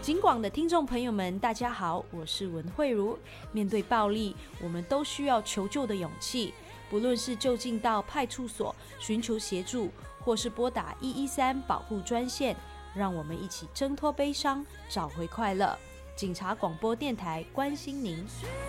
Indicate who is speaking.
Speaker 1: 警广的听众朋友们，大家好，我是文慧茹。面对暴力，我们都需要求救的勇气，不论是就近到派出所寻求协助，或是拨打113保护专线，让我们一起挣脱悲伤，找回快乐。警察广播电台关心您。